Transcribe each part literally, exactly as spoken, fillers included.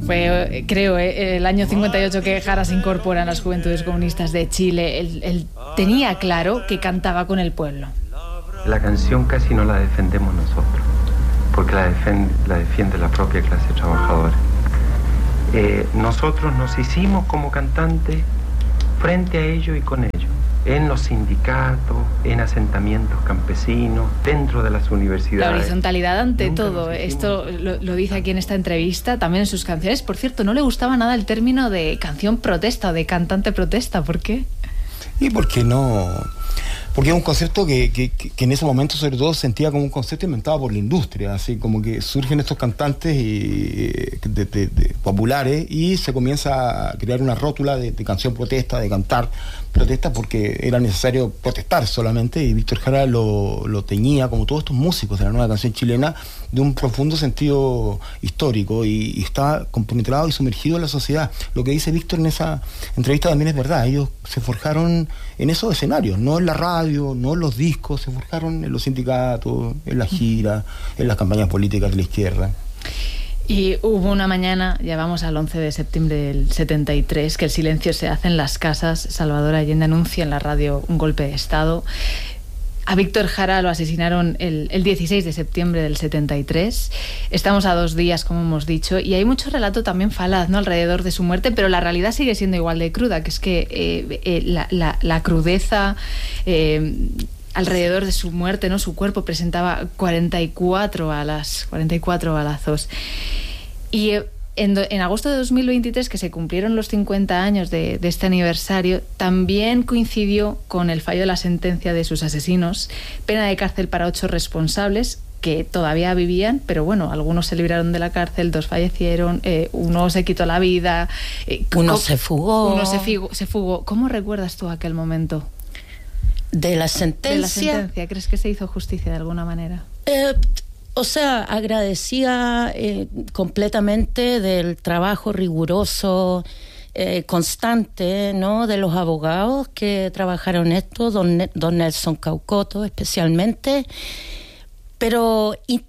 Fue, creo, el año cincuenta y ocho que Jara se incorpora en las Juventudes Comunistas de Chile. Él, él tenía claro que cantaba con el pueblo. La canción casi no la defendemos nosotros, porque la defiende la, defiende la propia clase trabajadora. Eh, nosotros nos hicimos como cantantes frente a ello y con ello, en los sindicatos, en asentamientos campesinos, dentro de las universidades. La horizontalidad ante Nunca todo, esto lo, lo dice aquí en esta entrevista, también en sus canciones. Por cierto, no le gustaba nada el término de canción protesta o de cantante protesta, ¿por qué? Y porque no... Porque es un concepto que, que, que en ese momento sobre todo sentía como un concepto inventado por la industria, así como que surgen estos cantantes y, de, de, de, populares y se comienza a crear una rótula de, de canción protesta, de cantar protesta, porque era necesario protestar solamente, y Víctor Jara lo, lo teñía, como todos estos músicos de la nueva canción chilena, de un profundo sentido histórico, y, y está compenetrado y sumergido en la sociedad. Lo que dice Víctor en esa entrevista también es verdad. Ellos se forjaron en esos escenarios, no en la radio, no en los discos, se forjaron en los sindicatos, en la gira, en las campañas políticas de la izquierda. Y hubo una mañana, ya vamos al once de septiembre del setenta y tres, que el silencio se hace en las casas. Salvador Allende anuncia en la radio un golpe de Estado. A Víctor Jara lo asesinaron el, el dieciséis de septiembre del setenta y tres. Estamos a dos días, como hemos dicho, y hay mucho relato también falaz, ¿no?, alrededor de su muerte, pero la realidad sigue siendo igual de cruda, que es que eh, eh, la, la, la crudeza... Eh, alrededor de su muerte, ¿no? Su cuerpo presentaba cuarenta y cuatro balas, cuarenta y cuatro balazos. Y en, do, en agosto de dos mil veintitrés, que se cumplieron los cincuenta años de, de este aniversario, también coincidió con el fallo de la sentencia de sus asesinos, pena de cárcel para ocho responsables que todavía vivían, pero bueno, algunos se libraron de la cárcel, dos fallecieron, eh, uno se quitó la vida, eh, uno se fugó. Uno se, figu, se fugó. ¿Cómo recuerdas tú aquel momento? De la sentencia. De la sentencia. ¿Crees que se hizo justicia de alguna manera? Eh, o sea, agradecía eh, completamente del trabajo riguroso, eh, constante, ¿no?, de los abogados que trabajaron esto, don, don Nelson Caucoto especialmente, pero in,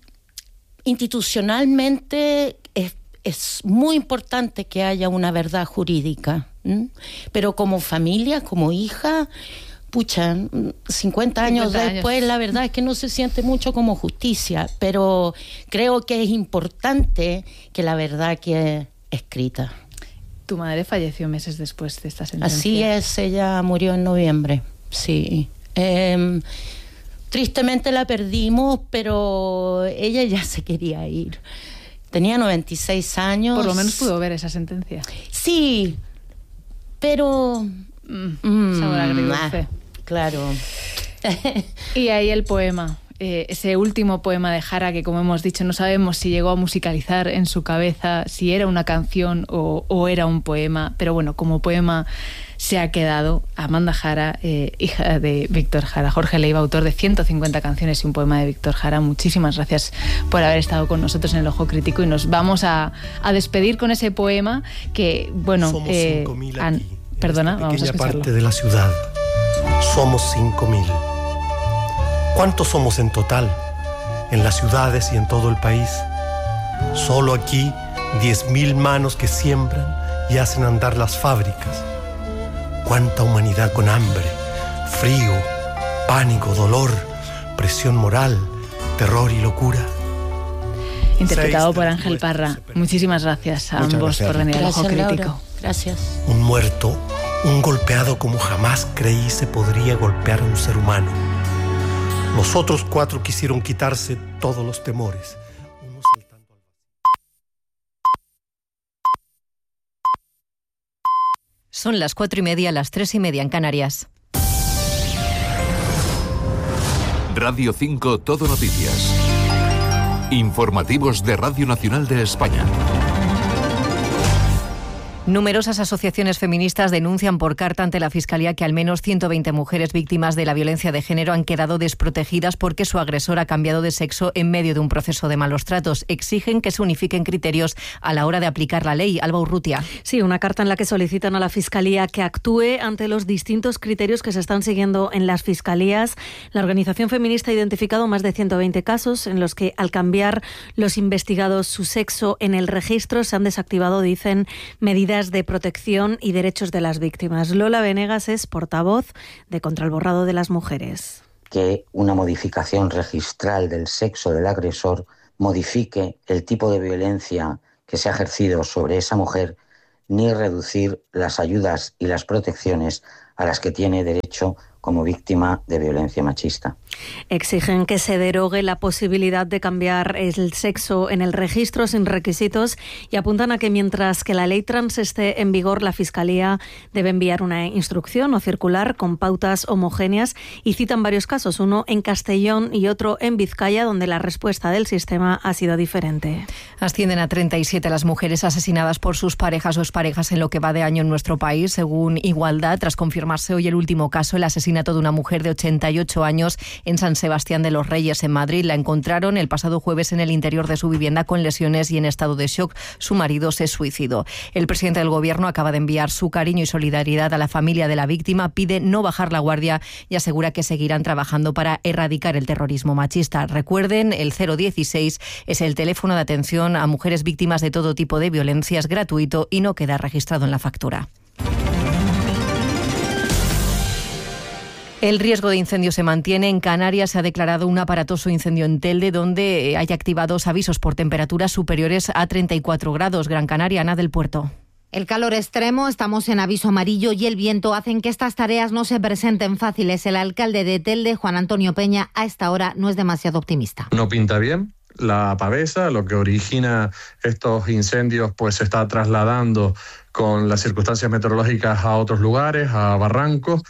institucionalmente es, es muy importante que haya una verdad jurídica, ¿m? Pero como familia, como hija... Pucha, cincuenta años después, la verdad es que no se siente mucho como justicia, pero creo que es importante que la verdad quede escrita. Tu madre falleció meses después de esta sentencia. Así es, ella murió en noviembre, sí. Eh, tristemente la perdimos, pero ella ya se quería ir. Tenía noventa y seis años. Por lo menos pudo ver esa sentencia. Sí, pero... Mm, sabor agridulce. Claro. Y ahí el poema, eh, ese último poema de Jara, que como hemos dicho no sabemos si llegó a musicalizar en su cabeza, si era una canción o, o era un poema, pero bueno, como poema se ha quedado. Amanda Jara, eh, hija de Víctor Jara. Jorge Leiva, autor de ciento cincuenta canciones y un poema de Víctor Jara. Muchísimas gracias por haber estado con nosotros en El Ojo Crítico, y nos vamos a, a despedir con ese poema que, bueno... Somos eh, cinco mil an, aquí, perdona, en esta vamos a pequeña escucharlo. parte de la ciudad. Somos cinco mil. ¿Cuántos somos en total? En las ciudades y en todo el país. Solo aquí, diez mil manos que siembran y hacen andar las fábricas. Cuánta humanidad con hambre, frío, pánico, dolor, presión moral, terror y locura. Interpretado por Ángel Parra. Muchísimas gracias a Muchas ambos gracias. por venir al Ojo Gracias, Crítico. Laura. Gracias. Un muerto, un golpeado como jamás creí se podría golpear a un ser humano. Los otros cuatro quisieron quitarse todos los temores. Uno saltando al vacío. Son las cuatro y media, las tres y media en Canarias. Radio cinco Todo Noticias. Informativos de Radio Nacional de España. Numerosas asociaciones feministas denuncian por carta ante la Fiscalía que al menos ciento veinte mujeres víctimas de la violencia de género han quedado desprotegidas porque su agresor ha cambiado de sexo en medio de un proceso de malos tratos. Exigen que se unifiquen criterios a la hora de aplicar la ley. Alba Urrutia. Sí, una carta en la que solicitan a la Fiscalía que actúe ante los distintos criterios que se están siguiendo en las fiscalías. La organización feminista ha identificado más de ciento veinte casos en los que, al cambiar los investigados su sexo en el registro, se han desactivado, dicen, medidas de protección y derechos de las víctimas. Lola Venegas es portavoz de Contra el Borrado de las Mujeres. Que una modificación registral del sexo del agresor modifique el tipo de violencia que se ha ejercido sobre esa mujer, ni reducir las ayudas y las protecciones a las que tiene derecho como víctima de violencia machista. Exigen que se derogue la posibilidad de cambiar el sexo en el registro sin requisitos y apuntan a que mientras que la ley trans esté en vigor, la Fiscalía debe enviar una instrucción o circular con pautas homogéneas y citan varios casos, uno en Castellón y otro en Vizcaya, donde la respuesta del sistema ha sido diferente. Ascienden a treinta y siete las mujeres asesinadas por sus parejas o exparejas en lo que va de año en nuestro país, según Igualdad, tras confirmarse hoy el último caso, el asesinato de una mujer de ochenta y ocho años en San Sebastián de los Reyes, en Madrid. La encontraron el pasado jueves en el interior de su vivienda con lesiones y en estado de shock. Su marido se suicidó. El presidente del Gobierno acaba de enviar su cariño y solidaridad a la familia de la víctima, pide no bajar la guardia y asegura que seguirán trabajando para erradicar el terrorismo machista. Recuerden, el cero dieciséis es el teléfono de atención a mujeres víctimas de todo tipo de violencia, es gratuito y no queda registrado en la factura. El riesgo de incendio se mantiene. En Canarias se ha declarado un aparatoso incendio en Telde, donde hay activados avisos por temperaturas superiores a treinta y cuatro grados. Gran Canaria, Ana del Puerto. El calor extremo, estamos en aviso amarillo y el viento hacen que estas tareas no se presenten fáciles. El alcalde de Telde, Juan Antonio Peña, a esta hora no es demasiado optimista. No pinta bien. La pavesa, lo que origina estos incendios, pues se está trasladando con las circunstancias meteorológicas a otros lugares, a barrancos,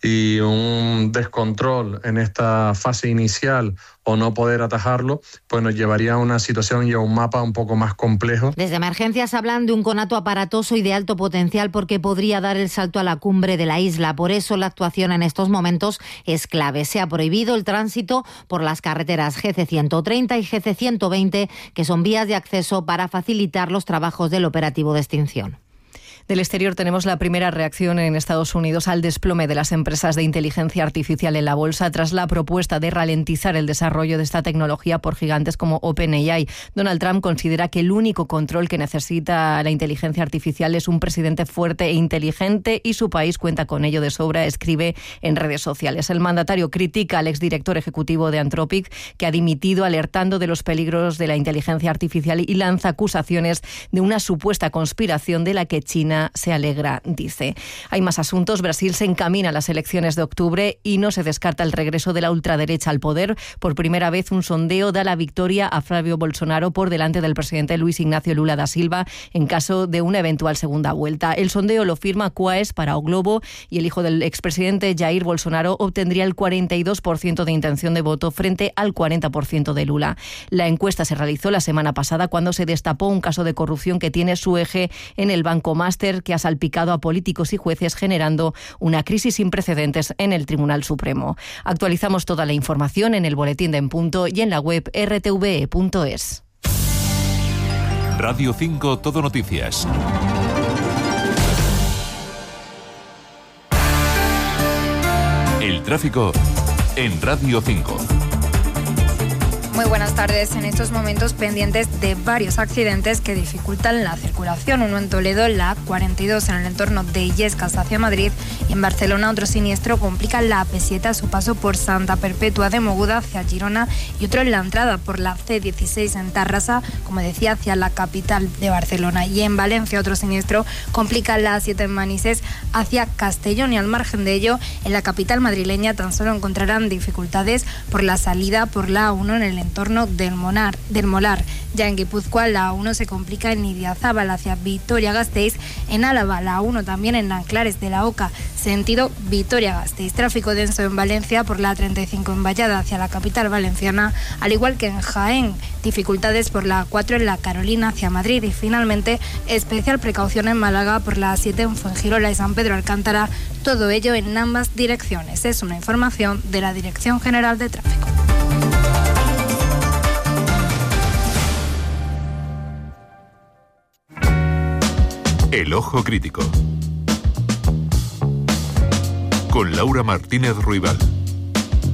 y un descontrol en esta fase inicial o no poder atajarlo, pues nos llevaría a una situación y a un mapa un poco más complejo. Desde emergencias hablan de un conato aparatoso y de alto potencial porque podría dar el salto a la cumbre de la isla. Por eso la actuación en estos momentos es clave. Se ha prohibido el tránsito por las carreteras G C ciento treinta y G C ciento veinte, que son vías de acceso para facilitar los trabajos del operativo de extinción. Del exterior tenemos la primera reacción en Estados Unidos al desplome de las empresas de inteligencia artificial en la bolsa tras la propuesta de ralentizar el desarrollo de esta tecnología por gigantes como OpenAI. Donald Trump considera que el único control que necesita la inteligencia artificial es un presidente fuerte e inteligente y su país cuenta con ello de sobra, escribe en redes sociales. El mandatario critica al exdirector ejecutivo de Anthropic, que ha dimitido alertando de los peligros de la inteligencia artificial y lanza acusaciones de una supuesta conspiración de la que China se alegra, dice. Hay más asuntos. Brasil se encamina a las elecciones de octubre y no se descarta el regreso de la ultraderecha al poder. Por primera vez, un sondeo da la victoria a Flávio Bolsonaro por delante del presidente Luis Ignacio Lula da Silva en caso de una eventual segunda vuelta. El sondeo lo firma Quaes para O Globo y el hijo del expresidente Jair Bolsonaro obtendría el cuarenta y dos por ciento de intención de voto frente al cuarenta por ciento de Lula. La encuesta se realizó la semana pasada cuando se destapó un caso de corrupción que tiene su eje en el Banco Máster, que ha salpicado a políticos y jueces, generando una crisis sin precedentes en el Tribunal Supremo. Actualizamos toda la información en el boletín de En Punto y en la web r t v e punto es. Radio cinco Todo Noticias. El tráfico en Radio cinco. Muy buenas tardes. En estos momentos pendientes de varios accidentes que dificultan la circulación. Uno en Toledo, la A cuarenta y dos en el entorno de Illescas hacia Madrid. Y en Barcelona otro siniestro complica la A P siete a su paso por Santa Perpetua de Mogoda hacia Girona y otro en la entrada por la C dieciséis en Tarrasa, como decía, hacia la capital de Barcelona. Y en Valencia otro siniestro complica la A siete en Manises hacia Castellón y al margen de ello en la capital madrileña tan solo encontrarán dificultades por la salida por la A uno en el entorno del, Monar, del Molar. Ya en Guipúzcoa la A uno se complica en Idiazábal hacia Vitoria-Gasteiz, en Álava la A uno también en Nanclares de la Oca, sentido Vitoria-Gasteiz. Tráfico denso en Valencia por la treinta y cinco en Vallada hacia la capital valenciana, al igual que en Jaén. Dificultades por la A cuatro en la Carolina hacia Madrid y finalmente especial precaución en Málaga por la A siete en Fuengirola y San Pedro Alcántara, todo ello en ambas direcciones. Es una información de la Dirección General de Tráfico. El Ojo Crítico con Laura Martínez Ruibal.